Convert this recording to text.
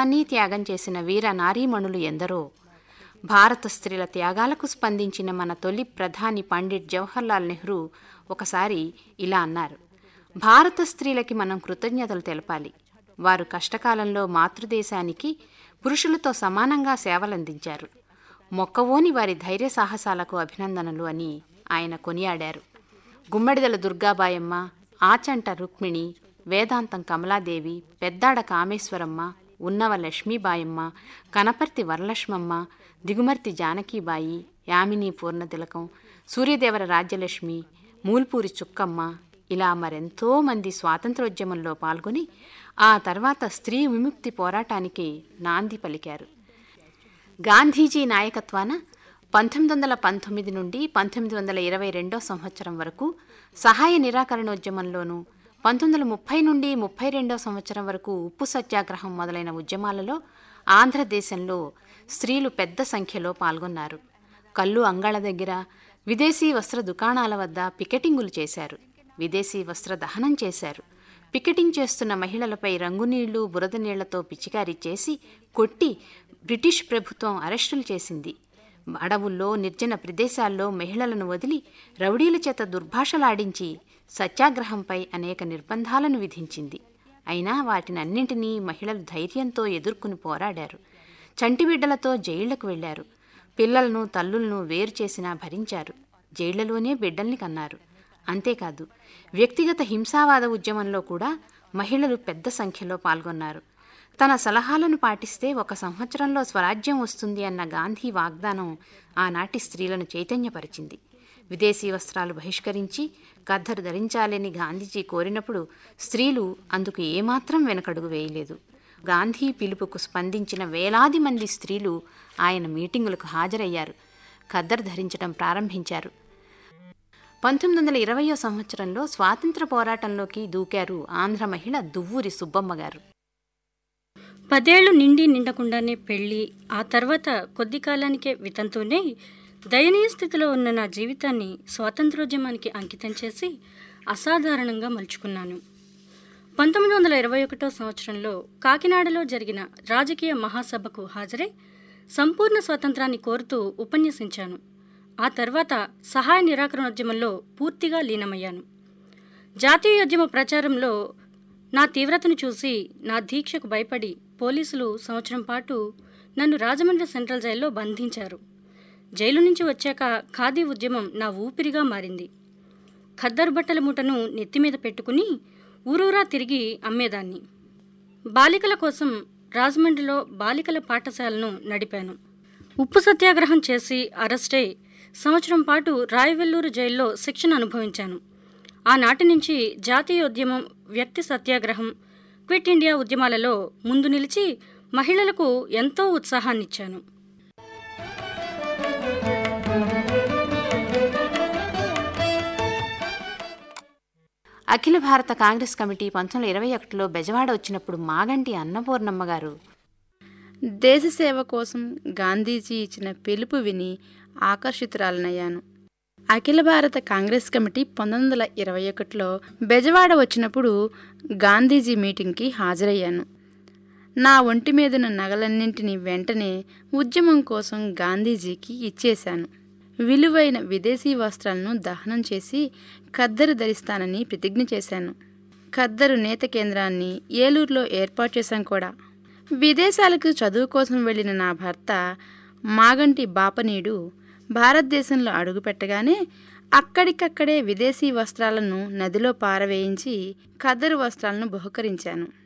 సర్వస్వాన్ని త్యాగం చేసిన వీర నారీమణులు ఎందరో. భారత స్త్రీల త్యాగాలకు స్పందించిన మన తొలి ప్రధాని పండిట్ జవహర్లాల్ నెహ్రూ ఒకసారి ఇలా అన్నారు: భారత స్త్రీలకి మనం కృతజ్ఞతలు తెలపాలి. వారు కష్టకాలంలో మాతృదేశానికి పురుషులతో సమానంగా సేవలందించారు. మొక్కవోని వారి ధైర్య సాహసాలకు అభినందనలు అని ఆయన కొనియాడారు. గుమ్మడిదల దుర్గాబాయమ్మ, ఆచంట రుక్మిణి, వేదాంతం కమలాదేవి, పెద్దాడ కామేశ్వరమ్మ, ఉన్నవ లక్ష్మీబాయమ్మ, కనపర్తి వరలక్ష్మమ్మ, దిగుమర్తి జానకీబాయి, యామిని పూర్ణతిలకం, సూర్యదేవర రాజ్యలక్ష్మి, మూల్పూరి చుక్కమ్మ, ఇలా మరెంతో మంది స్వాతంత్రోద్యమంలో పాల్గొని ఆ తర్వాత స్త్రీ విముక్తి పోరాటానికి నాంది పలికారు. గాంధీజీ నాయకత్వాన 1919 నుండి 1922 సంవత్సరం వరకు సహాయ నిరాకరణోద్యమంలోనూ, 1930 నుండి 32 సంవత్సరం వరకు ఉప్పు సత్యాగ్రహం మొదలైన ఉద్యమాలలో ఆంధ్రదేశంలో స్త్రీలు పెద్ద సంఖ్యలో పాల్గొన్నారు. కల్లు అంగాళ దగ్గర, విదేశీ వస్త్ర దుకాణాల వద్ద పికెటింగులు చేశారు. విదేశీ వస్త్ర దహనం చేశారు. పికెటింగ్ చేస్తున్న మహిళలపై రంగునీళ్లు, బురద నీళ్లతో పిచికారీ చేసి కొట్టి బ్రిటిష్ ప్రభుత్వం అరెస్టులు చేసింది. అడవుల్లో, నిర్జన ప్రదేశాల్లో మహిళలను వదిలి రౌడీల చేత దుర్భాషలాడించి సత్యాగ్రహంపై అనేక నిర్బంధాలను విధించింది. అయినా వాటినన్నింటినీ మహిళలు ధైర్యంతో ఎదుర్కొని పోరాడారు. చంటిబిడ్డలతో జైళ్లకు వెళ్లారు. పిల్లలను, తల్లులను వేరు చేసినా భరించారు. జైళ్లలోనే బిడ్డల్ని కన్నారు. అంతేకాదు, వ్యక్తిగత హింసావాద ఉద్యమంలో కూడా మహిళలు పెద్ద సంఖ్యలో పాల్గొన్నారు. తన సలహాలను పాటిస్తే 1 సంవత్సరంలో స్వరాజ్యం వస్తుంది అన్న గాంధీ వాగ్దానం ఆనాటి స్త్రీలను చైతన్యపరిచింది. విదేశీ వస్త్రాలు బహిష్కరించి ఖద్దరు ధరించాలని గాంధీజీ కోరినప్పుడు స్త్రీలు అందుకు ఏమాత్రం వెనకడుగు వేయలేదు. గాంధీ పిలుపుకు స్పందించిన వేలాది మంది స్త్రీలు ఆయన మీటింగులకు హాజరయ్యారు. ఖద్దరు ధరించడం ప్రారంభించారు. 1920 సంవత్సరంలో స్వాతంత్ర పోరాటంలోకి దూకారు ఆంధ్ర మహిళ దువ్వూరి సుబ్బమ్మ గారు. 10 ఏళ్లు నిండకుండానే పెళ్లి, ఆ తర్వాత కొద్ది కాలానికే వితంతువునే దయనీయ స్థితిలో ఉన్న నా జీవితాన్ని స్వాతంత్రోద్యమానికి అంకితం చేసి అసాధారణంగా మలుచుకున్నాను. 1921 సంవత్సరంలో కాకినాడలో జరిగిన రాజకీయ మహాసభకు హాజరై సంపూర్ణ స్వాతంత్రాన్ని కోరుతూ ఉపన్యసించాను. ఆ తర్వాత సహాయ నిరాకరణోద్యమంలో పూర్తిగా లీనమయ్యాను. జాతీయోద్యమ ప్రచారంలో నా తీవ్రతను చూసి నా దీక్షకు భయపడి పోలీసులు సంవత్సరం పాటు నన్ను రాజమండ్రి సెంట్రల్ జైల్లో బంధించారు. జైలు నుంచి వచ్చాక ఖాదీ ఉద్యమం నా ఊపిరిగా మారింది. ఖద్దరు బట్టల మూటను నెత్తిమీద పెట్టుకుని ఊరూరా తిరిగి అమ్మేదాన్ని. బాలికల కోసం రాజమండ్రిలో బాలికల పాఠశాలను నడిపాను. ఉప్పు సత్యాగ్రహం చేసి అరెస్టై సంవత్సరం పాటు రాయవెల్లూరు జైల్లో శిక్షణ అనుభవించాను. ఆనాటి నుంచి జాతీయోద్యమం, వ్యక్తి సత్యాగ్రహం, క్విట్ ఇండియా ఉద్యమాలలో ముందు నిలిచి మహిళలకు ఎంతో ఉత్సాహాన్నిచ్చాను. అఖిల భారత కాంగ్రెస్ కమిటీ 1921లో బెజవాడ వచ్చినప్పుడు మాగంటి అన్నపూర్ణమ్మ గారు దేశ సేవ కోసం గాంధీజీ ఇచ్చిన పిలుపు విని ఆకర్షితురాలనయ్యాను. అఖిల భారత కాంగ్రెస్ కమిటీ 1921లో బెజవాడ వచ్చినప్పుడు గాంధీజీ మీటింగ్కి హాజరయ్యాను. నా ఒంటి మీదున్న నగలన్నింటినీ వెంటనే ఉద్యమం కోసం గాంధీజీకి ఇచ్చేశాను. విలువైన విదేశీ వస్త్రాలను దహనం చేసి ఖద్దరు ధరిస్తానని ప్రతిజ్ఞ చేశాను. ఖద్దరు నేత కేంద్రాన్ని ఏలూరులో ఏర్పాటు చేశాం కూడా. విదేశాలకు చదువు కోసం వెళ్లిన నా భర్త మాగంటి బాపనీడు భారతదేశంలో అడుగుపెట్టగానే అక్కడికక్కడే విదేశీ వస్త్రాలను నదిలో పారవేయించి ఖద్దరు వస్త్రాలను బహుకరించాను.